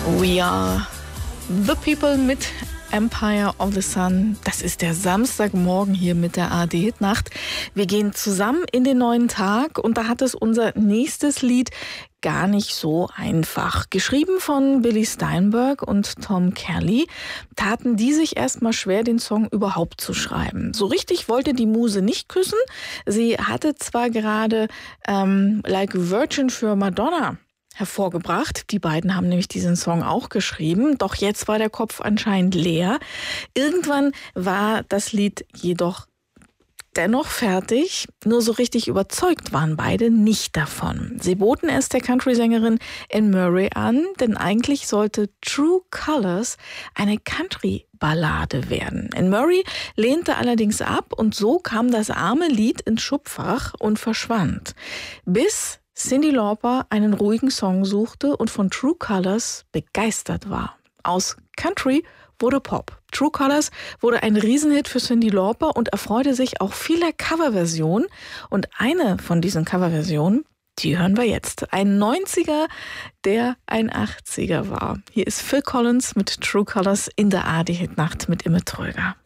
We are the people mit Empire of the Sun. Das ist der Samstagmorgen hier mit der ARD-Hit-Nacht. Wir gehen zusammen in den neuen Tag und da hat es unser nächstes Lied gar nicht so einfach. Geschrieben von Billy Steinberg und Tom Kelly, taten die sich erstmal schwer, den Song überhaupt zu schreiben. So richtig wollte die Muse nicht küssen. Sie hatte zwar gerade Like a Virgin für Madonna hervorgebracht. Die beiden haben nämlich diesen Song auch geschrieben. Doch jetzt war der Kopf anscheinend leer. Irgendwann war das Lied jedoch dennoch fertig. Nur so richtig überzeugt waren beide nicht davon. Sie boten es der Country-Sängerin Anne Murray an, denn eigentlich sollte True Colors eine Country-Ballade werden. Anne Murray lehnte allerdings ab und so kam das arme Lied ins Schubfach und verschwand. Bis Cyndi Lauper einen ruhigen Song suchte und von True Colors begeistert war. Aus Country wurde Pop. True Colors wurde ein Riesenhit für Cyndi Lauper und erfreute sich auch vieler Coverversionen. Und eine von diesen Coverversionen, die hören wir jetzt. Ein 90er, der ein 80er war. Hier ist Phil Collins mit True Colors in der ARD-Hit-Nacht mit Imme Tröger.